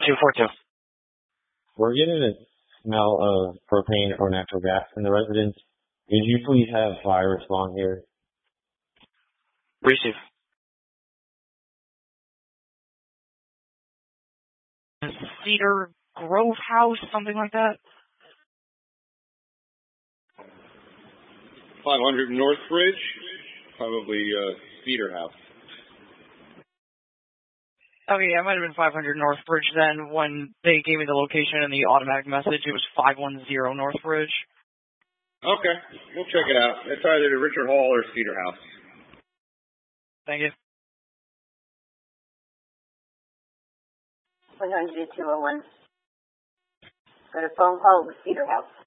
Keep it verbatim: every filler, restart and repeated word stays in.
two four two. We're getting a smell of propane or natural gas in the residence. Could you please have fire respond here? Receive. Cedar Grove House, something like that? five hundred Northbridge, probably uh, Cedar House. Okay, yeah, it might have been five hundred Northbridge then. When they gave me the location in the automatic message, it was five one zero Northbridge. Okay, we'll check it out. It's either the Richard Hall or Cedar House. Thank you. one hundred two oh one. Got a phone call with Cedar House.